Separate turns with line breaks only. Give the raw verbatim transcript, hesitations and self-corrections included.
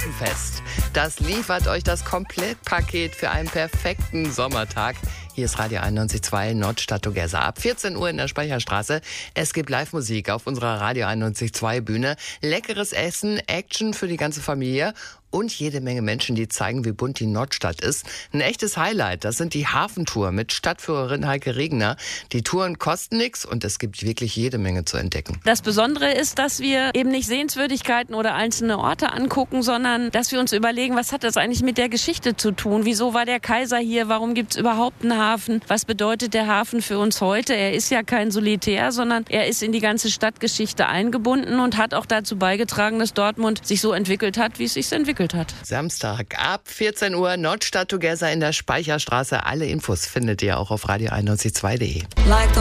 Hafenfest. Das liefert euch das Komplettpaket für einen perfekten Sommertag. Hier ist Radio einundneunzig Komma zwei Nordstadt Togesa. Ab vierzehn Uhr in der Speicherstraße. Es gibt Live-Musik auf unserer Radio einundneunzig Komma zwei Bühne. Leckeres Essen, Action für die ganze Familie und jede Menge Menschen, die zeigen, wie bunt die Nordstadt ist. Ein echtes Highlight, das sind die Hafentouren mit Stadtführerin Heike Regner. Die Touren kosten nichts und es gibt wirklich jede Menge zu entdecken.
Das Besondere ist, dass wir eben nicht Sehenswürdigkeiten oder einzelne Orte angucken, sondern dass wir uns überlegen, was hat das eigentlich mit der Geschichte zu tun? Wieso war der Kaiser hier? Warum gibt es überhaupt einen Hafen? Was bedeutet der Hafen für uns heute? Er ist ja kein Solitär, sondern er ist in die ganze Stadtgeschichte eingebunden und hat auch dazu beigetragen, dass Dortmund sich so entwickelt hat, wie es sich entwickelt hat.
Samstag ab vierzehn Uhr Nordstadt Togesa in der Speicherstraße. Alle Infos findet ihr auch auf radio einundneunzig Komma zwei punkt de.